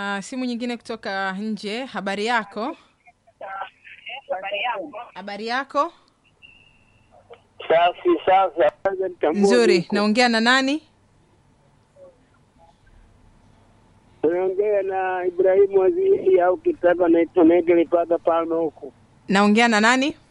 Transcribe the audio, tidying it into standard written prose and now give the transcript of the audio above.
simu nyingine kutoka nje. Habari yako? Habari yako? Safi. Nzuri. Naongea na nani? Naongea na Ibrahimu Waziri au kitaka naitwa Negele paka pano huko. Naongea na nani?